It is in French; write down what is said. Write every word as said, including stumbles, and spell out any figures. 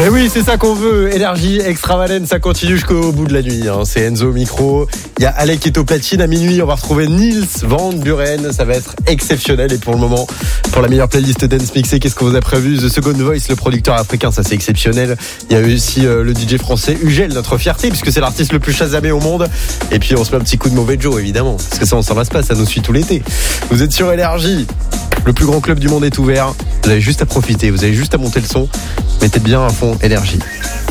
Mais oui, c'est ça qu'on veut. Énergie Extravalent, ça continue jusqu'au bout de la nuit. Hein. C'est Enzo au micro. Il y a Alec qui est au platine. À minuit, on va retrouver Nils Van Buren. Ça va être exceptionnel. Et pour le moment, pour la meilleure playlist dance mixée, qu'est-ce qu'on vous a prévu? The Second Voice, le producteur africain, ça c'est exceptionnel. Il y a aussi euh, le D J français Ugel, notre fierté, puisque c'est l'artiste le plus chasamé au monde. Et puis on se met un petit coup de mauvais Joe, évidemment, parce que ça on s'en lasse pas, ça nous suit tout l'été. Vous êtes sur Énergie. Le plus grand club du monde est ouvert. Vous avez juste à profiter, vous avez juste à monter le son. Mettez bien à fond Énergie.